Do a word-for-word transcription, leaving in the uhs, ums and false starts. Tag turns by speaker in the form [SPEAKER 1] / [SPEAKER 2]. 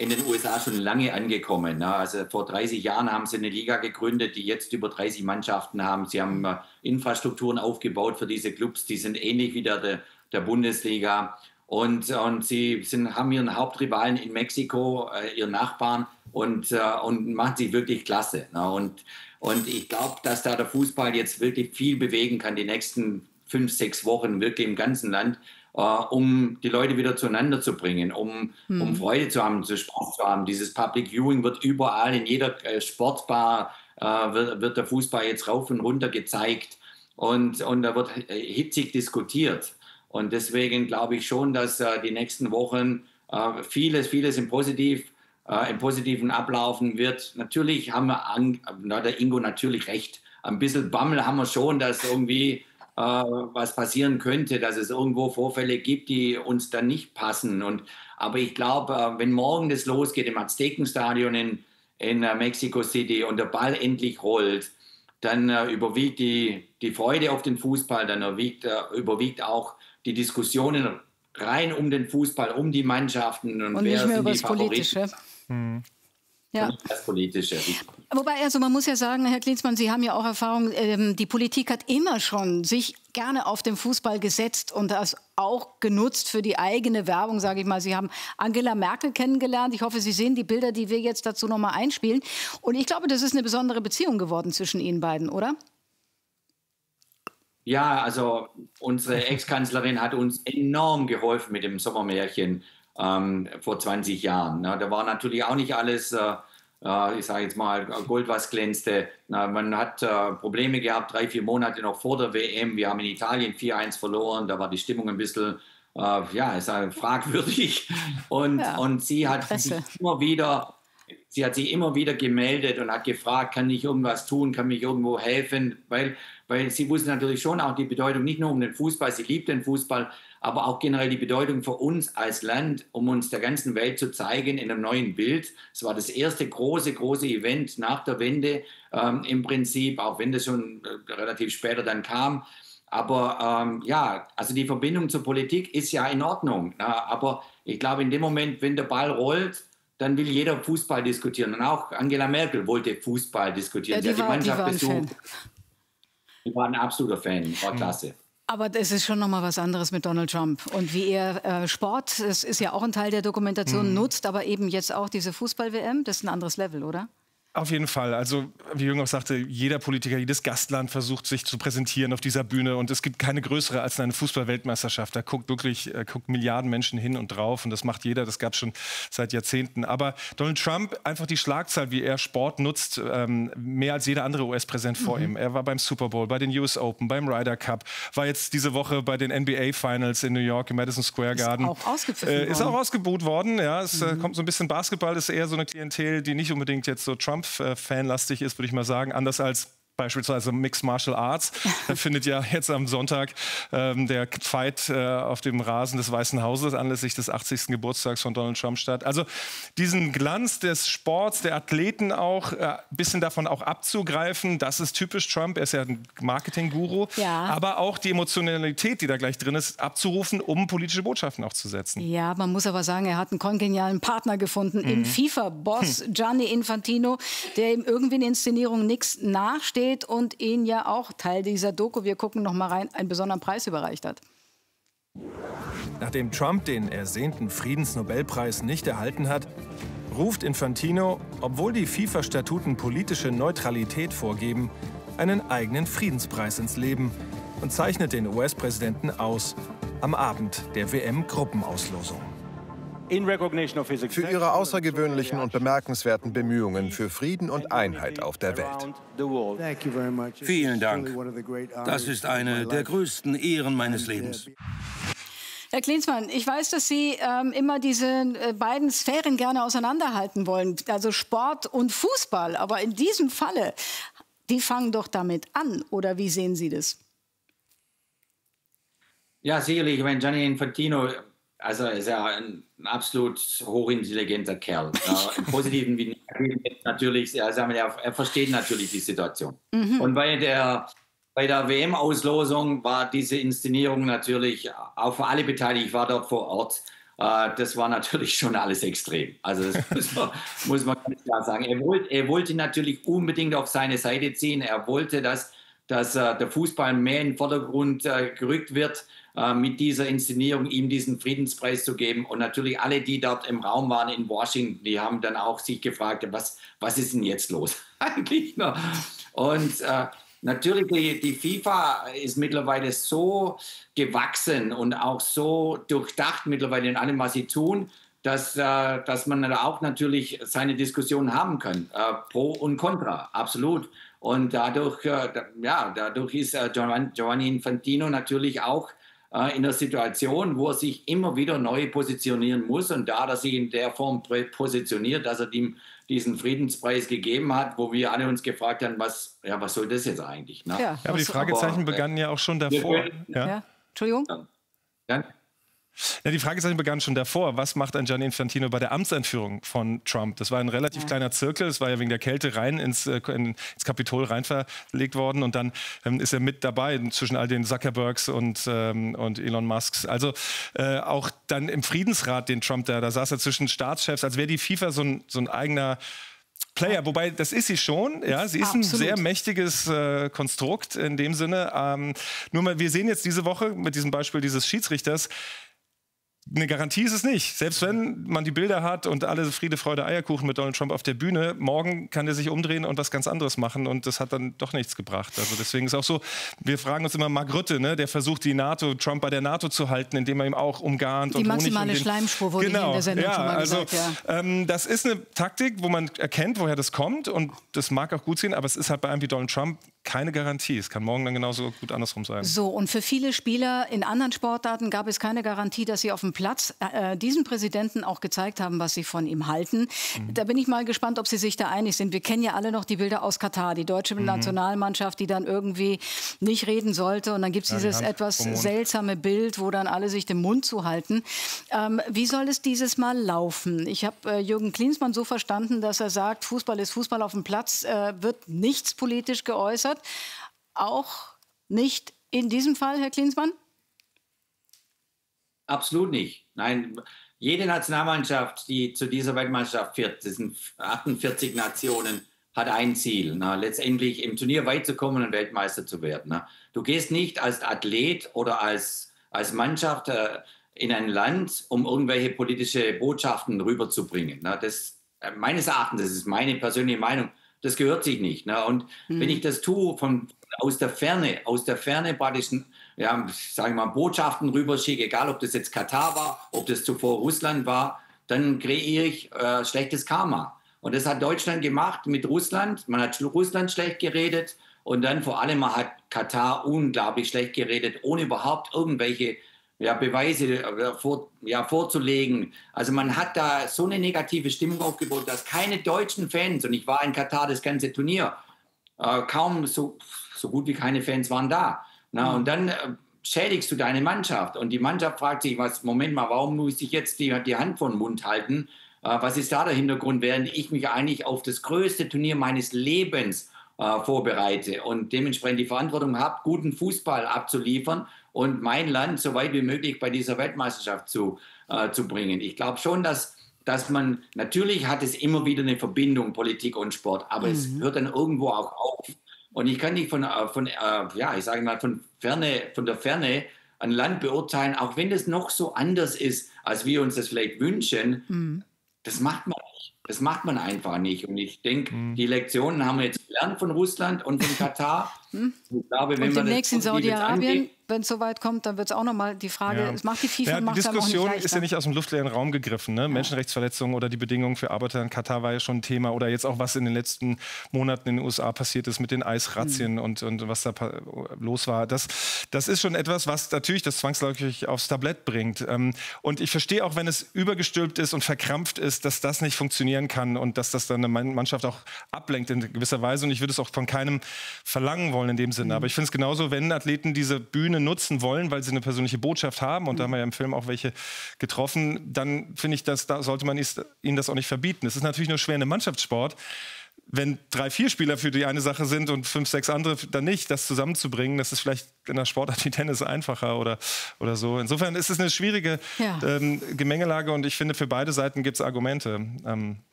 [SPEAKER 1] in den U S A schon lange angekommen. Ne? Also vor dreißig Jahren haben sie eine Liga gegründet, die jetzt über dreißig Mannschaften haben. Sie haben äh, Infrastrukturen aufgebaut für diese Clubs, die sind ähnlich wie der, der, der Bundesliga. Und, und sie sind, haben ihren Hauptrivalen in Mexiko, äh, ihren Nachbarn, und, äh, und machen sie wirklich klasse. Ne? Und, und ich glaube, dass da der Fußball jetzt wirklich viel bewegen kann, die nächsten fünf, sechs Wochen, wirklich im ganzen Land, äh, um die Leute wieder zueinander zu bringen, um, hm. um Freude zu haben, zu Sport zu haben. Dieses Public Viewing wird überall, in jeder äh, Sportbar äh, wird, wird der Fußball jetzt rauf und runter gezeigt, und, und da wird hitzig diskutiert. Und deswegen glaube ich schon, dass äh, die nächsten Wochen äh, vieles, vieles im, Positiv, äh, im Positiven ablaufen wird. Natürlich haben wir, an, na, der Ingo natürlich recht, ein bisschen Bammel haben wir schon, dass irgendwie äh, was passieren könnte, dass es irgendwo Vorfälle gibt, die uns dann nicht passen. Und, aber ich glaube, äh, wenn morgen das losgeht im Aztekenstadion in, in äh, Mexico City und der Ball endlich rollt, dann äh, überwiegt die, die Freude auf den Fußball, dann überwiegt, äh, überwiegt auch die Diskussionen rein um den Fußball, um die Mannschaften und,
[SPEAKER 2] und
[SPEAKER 1] wer
[SPEAKER 2] nicht mehr
[SPEAKER 1] sind
[SPEAKER 2] über
[SPEAKER 1] die
[SPEAKER 2] das Politische.
[SPEAKER 1] Hm.
[SPEAKER 2] Ja.
[SPEAKER 1] Das Politische.
[SPEAKER 2] Wobei, also man muss ja sagen, Herr Klinsmann, Sie haben ja auch Erfahrung, ähm, die Politik hat immer schon sich gerne auf den Fußball gesetzt und das auch genutzt für die eigene Werbung, sage ich mal. Sie haben Angela Merkel kennengelernt. Ich hoffe, Sie sehen die Bilder, die wir jetzt dazu noch mal einspielen. Und ich glaube, das ist eine besondere Beziehung geworden zwischen Ihnen beiden, oder?
[SPEAKER 1] Ja, also unsere Ex-Kanzlerin hat uns enorm geholfen mit dem Sommermärchen ähm, vor zwanzig Jahren. Na, da war natürlich auch nicht alles, äh, äh, ich sage jetzt mal, Gold, was glänzte. Na, man hat äh, Probleme gehabt, drei, vier Monate noch vor der W M. Wir haben in Italien vier eins verloren, da war die Stimmung ein bisschen, äh, ja, ist halt fragwürdig. Und, ja, und sie hat sich immer wieder... Sie hat sich immer wieder gemeldet und hat gefragt, kann ich irgendwas tun, kann mich irgendwo helfen, weil, weil sie wusste natürlich schon auch die Bedeutung, nicht nur um den Fußball, sie liebt den Fußball, aber auch generell die Bedeutung für uns als Land, um uns der ganzen Welt zu zeigen in einem neuen Bild. Es war das erste große, große Event nach der Wende ähm, im Prinzip, auch wenn das schon äh, relativ später dann kam. Aber ähm, ja, also die Verbindung zur Politik ist ja in Ordnung. Na, aber ich glaube, in dem Moment, wenn der Ball rollt, dann will jeder Fußball diskutieren. Und auch Angela Merkel wollte Fußball diskutieren.
[SPEAKER 2] Ja, die
[SPEAKER 1] Sie hat
[SPEAKER 2] war,
[SPEAKER 1] die Mannschaft
[SPEAKER 2] die war
[SPEAKER 1] besucht. Ich war ein absoluter Fan, war klasse.
[SPEAKER 2] Aber das ist schon noch mal was anderes mit Donald Trump. Und wie er äh, Sport, das ist ja auch ein Teil der Dokumentation, hm. nutzt, aber eben jetzt auch diese Fußball-W M, das ist ein anderes Level, oder?
[SPEAKER 3] Auf jeden Fall. Also, wie Jürgen auch sagte, jeder Politiker, jedes Gastland versucht, sich zu präsentieren auf dieser Bühne. Und es gibt keine größere als eine Fußball-Weltmeisterschaft. Da guckt wirklich äh, guckt Milliarden Menschen hin und drauf. Und das macht jeder. Das gab es schon seit Jahrzehnten. Aber Donald Trump, einfach die Schlagzahl, wie er Sport nutzt, ähm, mehr als jeder andere U S-Präsident vor mhm. ihm. Er war beim Super Bowl, bei den U S Open, beim Ryder Cup, war jetzt diese Woche bei den N B A-Finals in New York im Madison Square Garden.
[SPEAKER 2] Ist auch ausgepfiffen
[SPEAKER 3] äh, Ist auch ausgebuht worden. Ja, es
[SPEAKER 2] mhm.
[SPEAKER 3] äh, kommt so ein bisschen Basketball. Das ist eher so eine Klientel, die nicht unbedingt jetzt so Trump fanlastig ist, würde ich mal sagen, anders als beispielsweise Mixed Martial Arts. Da findet ja jetzt am Sonntag ähm, der Fight äh, auf dem Rasen des Weißen Hauses anlässlich des achtzigsten Geburtstags von Donald Trump statt. Also diesen Glanz des Sports, der Athleten auch, ein äh, bisschen davon auch abzugreifen, das ist typisch Trump. Er ist ja ein Marketing-Guru.
[SPEAKER 2] Ja.
[SPEAKER 3] Aber auch die Emotionalität, die da gleich drin ist, abzurufen, um politische Botschaften auch zu setzen.
[SPEAKER 2] Ja, man muss aber sagen, er hat einen kongenialen Partner gefunden mhm. im FIFA-Boss hm. Gianni Infantino, der ihm irgendwie in Inszenierung nichts nachsteht und ihn ja auch Teil dieser Doku, wir gucken noch mal rein, einen besonderen Preis überreicht hat.
[SPEAKER 4] Nachdem Trump den ersehnten Friedensnobelpreis nicht erhalten hat, ruft Infantino, obwohl die FIFA-Statuten politische Neutralität vorgeben, einen eigenen Friedenspreis ins Leben und zeichnet den U S-Präsidenten aus am Abend der W M-Gruppenauslosung.
[SPEAKER 5] Für ihre außergewöhnlichen und bemerkenswerten Bemühungen für Frieden und Einheit auf der Welt.
[SPEAKER 6] Vielen Dank. Das ist eine der größten Ehren meines Lebens.
[SPEAKER 2] Herr Klinsmann, ich weiß, dass Sie ähm, immer diese äh, beiden Sphären gerne auseinanderhalten wollen, also Sport und Fußball. Aber in diesem Falle, die fangen doch damit an, oder wie sehen Sie das?
[SPEAKER 1] Ja, sicherlich. Ich meine, Gianni Infantino, also ist ja ein absolut hochintelligenter Kerl. Ja, im Positiven wie Negativen natürlich. Also er, er versteht natürlich die Situation. Mhm. Und bei der, bei der W M-Auslosung war diese Inszenierung natürlich auch für alle beteiligt. Ich war dort vor Ort. äh, das war natürlich schon alles extrem. Also das muss man, muss man ganz klar sagen. Er wollte, er wollte natürlich unbedingt auf seine Seite ziehen. Er wollte, dass, dass äh, der Fußball mehr in den Vordergrund äh, gerückt wird, äh, mit dieser Inszenierung ihm diesen Friedenspreis zu geben. Und natürlich alle, die dort im Raum waren in Washington, die haben dann auch sich gefragt, was, was ist denn jetzt los eigentlich? Ne? Und äh, natürlich, die, die FIFA ist mittlerweile so gewachsen und auch so durchdacht mittlerweile in allem, was sie tun, dass, äh, dass man da auch natürlich seine Diskussion haben kann, äh, pro und contra, absolut. Und dadurch, äh, ja, dadurch ist äh, Giovanni Infantino natürlich auch äh, in der Situation, wo er sich immer wieder neu positionieren muss. Und da er sich in der Form positioniert, dass er ihm diesen Friedenspreis gegeben hat, wo wir alle uns gefragt haben, was, ja, was soll das jetzt eigentlich? Ne?
[SPEAKER 3] Ja, ja, aber die Fragezeichen aber, begannen ja auch schon davor.
[SPEAKER 2] Können, ja. Ja. Entschuldigung?
[SPEAKER 1] Ja.
[SPEAKER 3] Ja, die Fragezeichen begannen schon davor. Was macht ein Gianni Infantino bei der Amtseinführung von Trump? Das war ein relativ ja. kleiner Zirkel. Das war ja wegen der Kälte rein ins, äh, ins Kapitol rein verlegt worden. Und dann ähm, ist er mit dabei zwischen all den Zuckerbergs und, ähm, und Elon Musks. Also äh, auch dann im Friedensrat, den Trump da, da saß er zwischen Staatschefs, als wäre die FIFA so ein, so ein eigener Player, wobei das ist sie schon, ja, sie ist Absolut. ein sehr mächtiges äh, Konstrukt in dem Sinne. Ähm, nur mal, wir sehen jetzt diese Woche mit diesem Beispiel dieses Schiedsrichters, eine Garantie ist es nicht. Selbst wenn man die Bilder hat und alle Friede, Freude, Eierkuchen mit Donald Trump auf der Bühne, morgen kann er sich umdrehen und was ganz anderes machen und das hat dann doch nichts gebracht. Also deswegen ist auch so, wir fragen uns immer, Mark Rutte, ne, der versucht die NATO, Trump bei der NATO zu halten, indem er ihm auch umgarnt.
[SPEAKER 2] Die
[SPEAKER 3] und
[SPEAKER 2] maximale
[SPEAKER 3] Honig um den,
[SPEAKER 2] Schleimspur wurde
[SPEAKER 3] genau,
[SPEAKER 2] in der Sendung
[SPEAKER 3] ja,
[SPEAKER 2] schon mal
[SPEAKER 3] also,
[SPEAKER 2] gesagt. Ja.
[SPEAKER 3] Ähm, das ist eine Taktik, wo man erkennt, woher das kommt und das mag auch gut sein, aber es ist halt bei einem wie Donald Trump keine Garantie. Es kann morgen dann genauso gut andersrum sein.
[SPEAKER 2] So, und für viele Spieler in anderen Sportarten gab es keine Garantie, dass sie auf dem Platz äh, diesem Präsidenten auch gezeigt haben, was sie von ihm halten. Mhm. Da bin ich mal gespannt, ob sie sich da einig sind. Wir kennen ja alle noch die Bilder aus Katar, die deutsche mhm. Nationalmannschaft, die dann irgendwie nicht reden sollte. Und dann gibt es ja, dieses etwas seltsame Bild, wo dann alle sich den Mund zuhalten. Ähm, wie soll es dieses Mal laufen? Ich habe äh, Jürgen Klinsmann so verstanden, dass er sagt, Fußball ist Fußball, auf dem Platz äh, wird nichts politisch geäußert. Auch nicht in diesem Fall, Herr Klinsmann?
[SPEAKER 1] Absolut nicht. Nein, jede Nationalmannschaft, die zu dieser Weltmeisterschaft führt, das sind achtundvierzig Nationen, hat ein Ziel, na, letztendlich im Turnier weit zu kommen und Weltmeister zu werden. Na. Du gehst nicht als Athlet oder als, als Mannschaft äh, in ein Land, um irgendwelche politische Botschaften rüberzubringen. Na. Das, äh, meines Erachtens, das ist meine persönliche Meinung, das gehört sich nicht. Ne? Und mhm. wenn ich das tue, von, aus der Ferne, aus der Ferne praktisch, ja, sagen wir mal, Botschaften rüberschicke, egal ob das jetzt Katar war, ob das zuvor Russland war, dann kreiere ich äh, schlechtes Karma. Und das hat Deutschland gemacht mit Russland. Man hat Russland schlecht geredet und dann vor allem man hat Katar unglaublich schlecht geredet, ohne überhaupt irgendwelche ja, Beweise äh, vor, ja, vorzulegen. Also man hat da so eine negative Stimmung aufgebaut, dass keine deutschen Fans, und ich war in Katar das ganze Turnier, äh, kaum so, so gut wie keine Fans waren da. Na, mhm. Und dann äh, schädigst du deine Mannschaft und die Mannschaft fragt sich, was, Moment mal, warum muss ich jetzt die, die Hand vor den Mund halten? Äh, was ist da der Hintergrund, während ich mich eigentlich auf das größte Turnier meines Lebens äh, vorbereite und dementsprechend die Verantwortung habe, guten Fußball abzuliefern und mein Land so weit wie möglich bei dieser Weltmeisterschaft zu, äh, zu bringen. Ich glaube schon, dass, dass man, natürlich hat es immer wieder eine Verbindung, Politik und Sport, aber mhm. es hört dann irgendwo auch auf. Und ich kann nicht von, von, äh, ja, ich sage mal, von, Ferne, von der Ferne ein Land beurteilen, auch wenn es noch so anders ist, als wir uns das vielleicht wünschen. Mhm. Das macht man nicht. Das macht man einfach nicht. Und ich denke, mhm. die Lektionen haben wir jetzt gelernt von Russland und von Katar. Mhm. Ich glaube, wenn
[SPEAKER 2] und
[SPEAKER 1] man
[SPEAKER 2] demnächst in Saudi-Arabien, wenn es soweit kommt, dann wird es auch nochmal die Frage,
[SPEAKER 3] ja.
[SPEAKER 2] es macht die FIFA,
[SPEAKER 3] ja, die
[SPEAKER 2] macht
[SPEAKER 3] Diskussion
[SPEAKER 2] auch nicht
[SPEAKER 3] ist ja nicht aus dem luftleeren Raum gegriffen. Ne? Ja. Menschenrechtsverletzungen oder die Bedingungen für Arbeiter in Katar war ja schon ein Thema. Oder jetzt auch, was in den letzten Monaten in den U S A passiert ist mit den Eisrazzien mhm. und, und was da los war. Das, das ist schon etwas, was natürlich das zwangsläufig aufs Tablett bringt. Und ich verstehe auch, wenn es übergestülpt ist und verkrampft ist, dass das nicht funktionieren kann und dass das dann eine Mannschaft auch ablenkt in gewisser Weise. Und ich würde es auch von keinem verlangen wollen in dem Sinne. Mhm. Aber ich finde es genauso, wenn Athleten diese Bühne nutzen wollen, weil sie eine persönliche Botschaft haben, und mhm. da haben wir ja im Film auch welche getroffen, dann finde ich, dass, da sollte man ihnen das auch nicht verbieten. Es ist natürlich nur schwer in einem Mannschaftssport, wenn drei, vier Spieler für die eine Sache sind und fünf, sechs andere dann nicht, das zusammenzubringen, das ist vielleicht in der Sportart wie Tennis einfacher oder, oder so. Insofern ist es eine schwierige ja. ähm, Gemengelage und ich finde, für beide Seiten gibt es Argumente. Ähm,